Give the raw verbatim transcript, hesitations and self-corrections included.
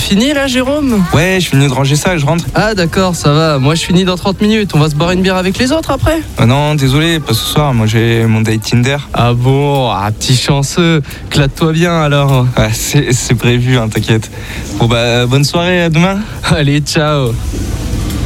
fini là, Jérôme? Ouais, je finis de ranger ça, je rentre. Ah d'accord, ça va. Moi, je finis dans trente minutes. On va se boire une bière avec les autres après? Ah non, désolé, pas ce soir. Moi, j'ai mon date Tinder. Ah bon? Ah, petit chanceux. Clate-toi bien alors. Ouais, c'est, c'est prévu, hein, t'inquiète. Bon bah, bonne soirée, à demain. Allez, ciao.